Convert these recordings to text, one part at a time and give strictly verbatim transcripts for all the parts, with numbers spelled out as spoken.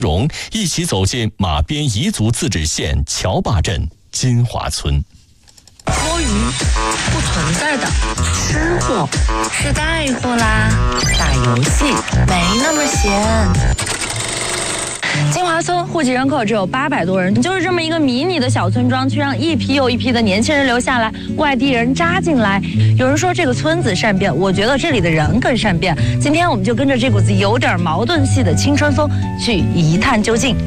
荣一起走进马边彝族自治县乔坝镇金华村。 摸鱼不存在的，吃货是带货啦，打游戏没那么闲。金华村户籍人口只有八百多人，就是这么一个迷你的小村庄，却让一批又一批的年轻人留下来，外地人扎进来。有人说这个村子善变，我觉得这里的人更善变。今天我们就跟着这股子有点矛盾系的青春风去一探究竟。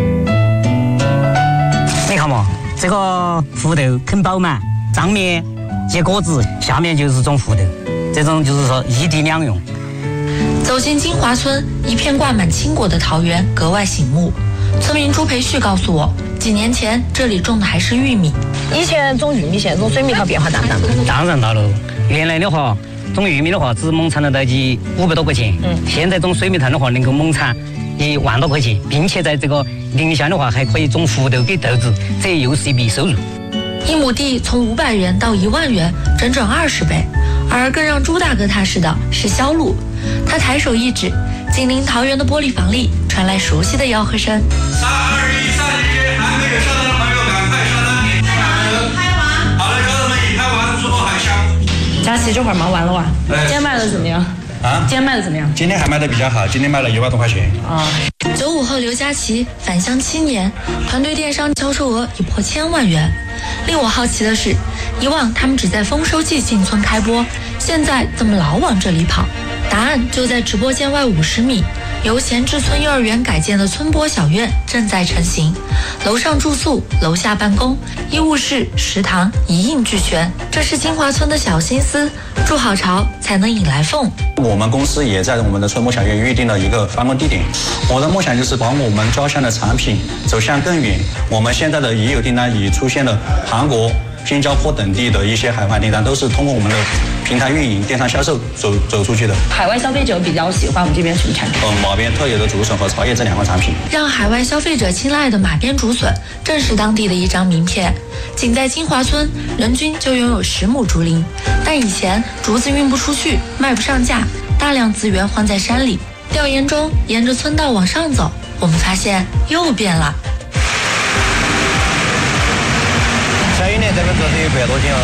你看嘛，这个胡豆很饱满，上面结果子，下面就是种胡豆，这种就是说一地两用。 走进金华村，一片挂满青果的桃园格外醒目。村民朱培旭告诉我，几年前这里种的还是玉米。以前种玉米，现在种水蜜桃变化大不大？ 当然大了。原来的话，种玉米的话只亩产了大概五百多块钱，嗯，现在种水蜜桃的话能够亩产一万多块钱，并且在这个林乡的话还可以种胡豆给豆子，这又是一笔收入。 一亩地从五百元到一万元，整整二十倍。而更让朱大哥踏实的是销路，他抬手一指，紧邻桃园的玻璃房里传来熟悉的吆喝声。 三二一，三十，还没有上单的朋友赶快上单，拍完，拍完。好了，哥们已拍完，祝贺海香。 佳琪这会儿忙完了哇？今天卖的怎么样？啊？今天卖的怎么样？ 今天还卖的比较好，今天卖了一万多块钱。 啊。九五后刘佳琪返乡七年，团队电商销售额已破千万元。令我好奇的是，以往他们只在丰收季进村开播，现在怎么老往这里跑？答案就在直播间外五十米，由闲置村幼儿园改建的村播小院正在成型，楼上住宿，楼下办公，医务室、食堂一应俱全。这是金华村的小心思，筑好巢才能引来凤。 我们公司也在我们的村播小院预定了一个办公地点。我的梦想就是把我们家乡的产品走向更远。我们现在的已有订单已出现了韩国、新加坡等地的一些海外订单，都是通过我们的平台运营、电商销售走走出去的。 海外消费者比较喜欢我们这边什么产品？ 呃，马边特有的竹笋和茶叶这两款产品。 让海外消费者青睐的马边竹笋，正是当地的一张名片。仅在金华村，人均就拥有十亩竹林，但以前竹子运不出去，卖不上价，大量资源荒在山里。调研中，沿着村道往上走，我们发现又变了。 小一年这个竹子有百多斤哦。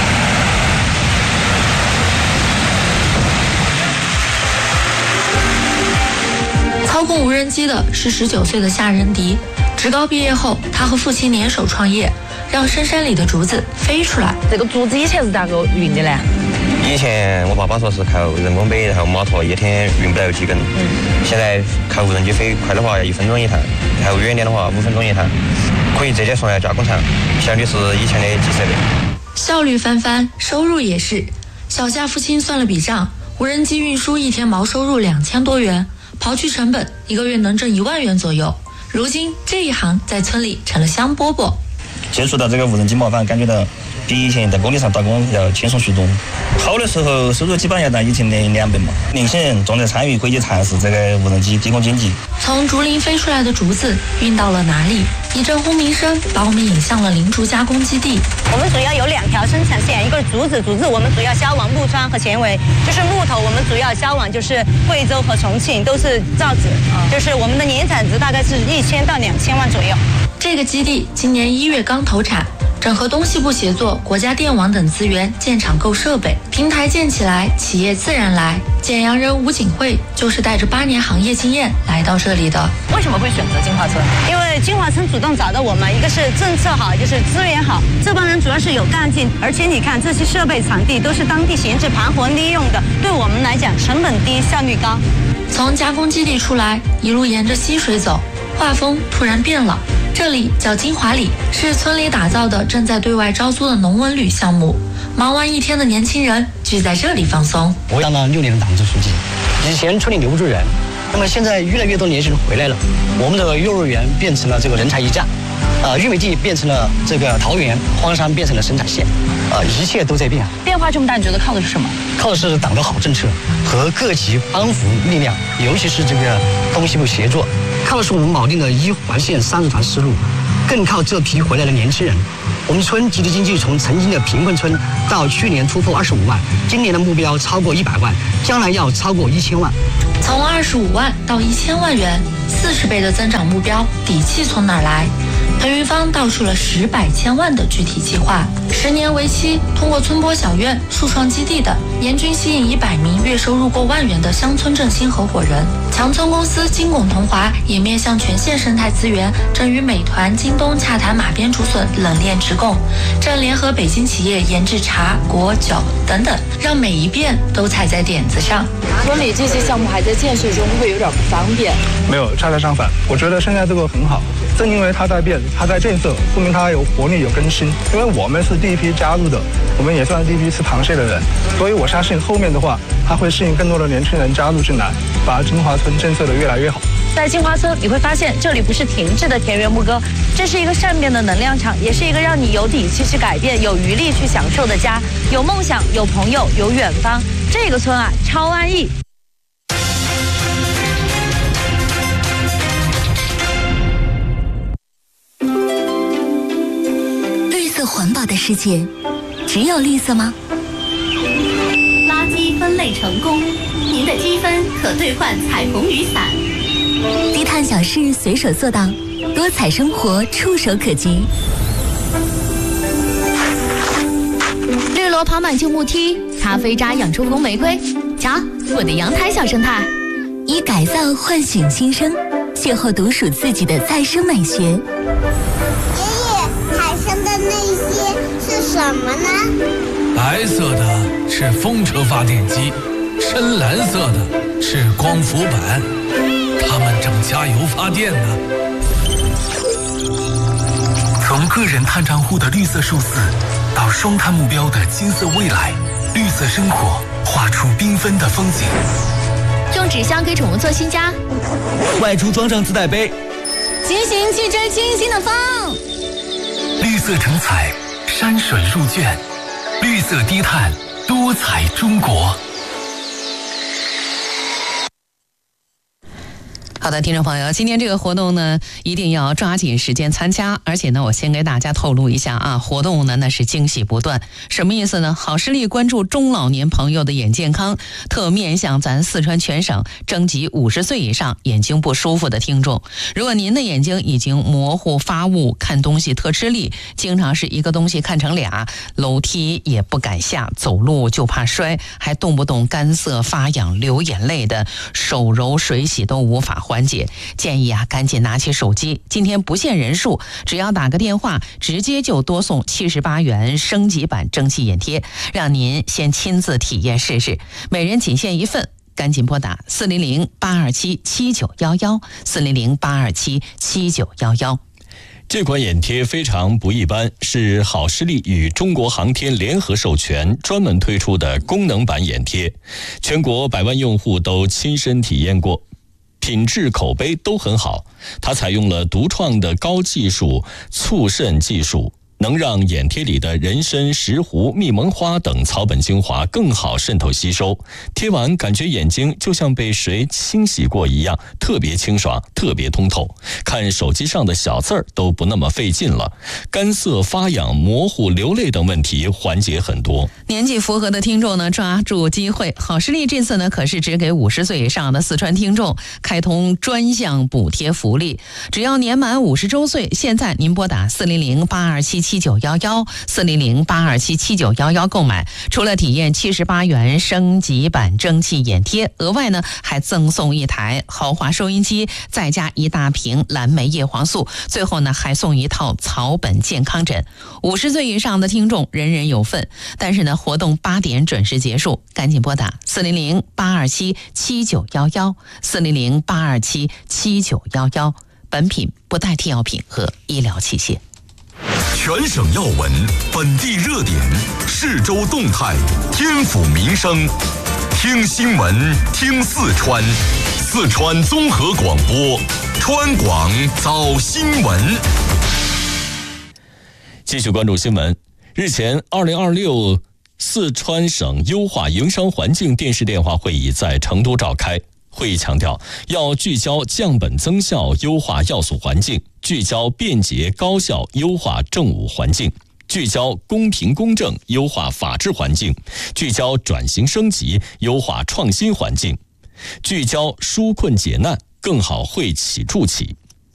操控无人机的是十九岁的夏仁迪，职高毕业后，他和父亲联手创业，让深山里的竹子飞出来。这个竹子以前是咋个运的呢？ 以前我爸爸说是靠人工背，然后马驮一天运不了几根。嗯。现在靠无人机飞，快的话要一分钟一趟，然后远点的话五分钟一趟，可以直接送来加工厂，效率是以前的几十倍。 效率翻番，收入也是。小夏父亲算了笔账，无人机运输一天毛收入两千多元，刨去成本，一个月能挣一万元左右。如今这一行在村里成了香饽饽。 接触到这个无人机麻烦，感觉到比以前在工地上打工要轻松许多。好的时候收入基本要到以前的两倍嘛。年轻人重在参与，可以尝试这个无人机低空经济。 从竹林飞出来的竹子运到了哪里？一阵轰鸣声把我们引向了林竹加工基地。 我们主要有两条生产线，一个是竹子，竹子我们主要销往木川和犍为，就是木头我们主要销往就是贵州和重庆，都是造纸，就是我们的年产值大概是一千到两千万左右。 这个基地今年一月刚投产，整合东西部协作、国家电网等资源建厂购设备，平台建起来，企业自然来。简阳人吴景慧就是带着八年行业经验来到这里的。 为什么会选择金华村？因为金华村主动找到我们，一个是政策好，就是资源好，这帮人主要是有干劲，而且你看这些设备场地都是当地闲置盘活利用的，对我们来讲成本低，效率高。 从加工基地出来，一路沿着溪水走，画风突然变了。这里叫金华里，是村里打造的正在对外招租的农文旅项目。忙完一天的年轻人聚在这里放松。 我当了六年的党支书记，以前村里留不住人，那么现在越来越多年轻人回来了，我们的幼儿园变成了这个人才驿站，呃，玉米地变成了这个桃园，荒山变成了生产线，呃，一切都在变。 变化这么大，你觉得靠的是什么？ 靠的是党的好政策和各级帮扶力量，尤其是这个东西部协作。靠的是我们铆定的一环线三十团思路，更靠这批回来的年轻人。我们村集体经济从曾经的贫困村到去年突破二十五万，今年的目标超过一百万，将来要超过一千万。 从二十五万到一千万元，四十倍的增长目标，底气从哪儿来？彭云芳道出了十百千万的具体计划，十年为期，通过村播小院、树创基地等，严均吸引一百名月收入过万元的乡村振兴合伙人。强村公司金拱同华也面向全县生态资源，正与美团、京东洽谈马边竹笋冷链直供，正联合北京企业研制茶、果、酒等等，让每一遍都踩在点子上。 村里这些项目还在建设中，会不会有点不方便？ 没有，恰恰相反，我觉得现在这个很好，正因为它在变，它在建设，说明它有活力、有更新。因为我们是第一批加入的，我们也算是第一批吃螃蟹的人，所以我相信后面的话，它会吸引更多的年轻人加入进来，把金华村建设得越来越好。 在金华村，你会发现这里不是停滞的田园牧歌，这是一个善变的能量场，也是一个让你有底气去改变、有余力去享受的家。有梦想，有朋友，有远方。这个村啊，超安逸。 绿色环保的世界，只有绿色吗？ 垃圾分类成功，您的积分可兑换彩虹雨伞。 低碳小事随手做到，多彩生活触手可及。 绿萝跑满旧木梯，咖啡渣养出红玫瑰。瞧，我的阳台小生态。 以改造唤醒新生，邂逅独属自己的再生美学。 爷爷，海上的那些是什么呢？ 白色的是风车发电机，深蓝色的是光伏板，它们正加油发电呢。 从个人碳账户的绿色数字，到双碳目标的金色未来，绿色生活画出缤纷的风景。 用纸箱给宠物做新家， 外出装上自带杯， 骑行去追清新的风。 绿色成彩，山水入卷，绿色低碳，多彩中国。 好的，听众朋友，今天这个活动呢，一定要抓紧时间参加。而且呢，我先给大家透露一下啊，活动呢那是惊喜不断。什么意思呢？好视力关注中老年朋友的眼健康，特面向咱四川全省征集五十岁以上眼睛不舒服的听众。如果您的眼睛已经模糊发雾，看东西特吃力，经常是一个东西看成俩，楼梯也不敢下，走路就怕摔，还动不动干涩发痒流眼泪的，手揉水洗都无法缓解，建议啊赶紧拿起手机，今天不限人数，只要打个电话，直接就多送七十八元升级版蒸汽眼贴，让您先亲自体验试试，每人仅限一份，赶紧拨打四零零八二七七九幺幺四零零八二七七九幺幺。 这款眼贴非常不一般，是好视力与中国航天联合授权专门推出的功能版眼贴，全国百万用户都亲身体验过，品质口碑都很好。它采用了独创的高技术促渗技术，能让眼贴里的人参、石斛、蜜蒙花等草本精华更好渗透吸收，贴完感觉眼睛就像被谁清洗过一样，特别清爽，特别通透，看手机上的小字儿都不那么费劲了，干涩、发痒、模糊、流泪等问题缓解很多。 年纪符合的听众呢，抓住机会，好视力这次呢可是只给五十岁以上的四川听众开通专项补贴福利，只要年满五十周岁，现在您拨打四零零八二七七九幺幺四零零八二七七九幺幺购买，除了体验七十八元升级版蒸汽眼贴，额外呢还赠送一台豪华收音机，再加一大瓶蓝莓叶黄素，最后呢还送一套草本健康枕。五十岁以上的听众人人有份，但是呢活动八点准时结束，赶紧拨打四零零八二七七九幺幺四零零八二七七九幺幺。本品不代替药品和医疗器械。 全省要闻，本地热点，市州动态，天府民生，听新闻，听四川，四川综合广播，川广早新闻。 继续关注新闻。日前，二零二六四川省优化营商环境电视电话会议在成都召开。会议强调，要聚焦降本增效，优化要素环境；聚焦便捷高效，优化政务环境；聚焦公平公正，优化法治环境；聚焦转型升级，优化创新环境。 聚焦纾困解难，更好惠企助企。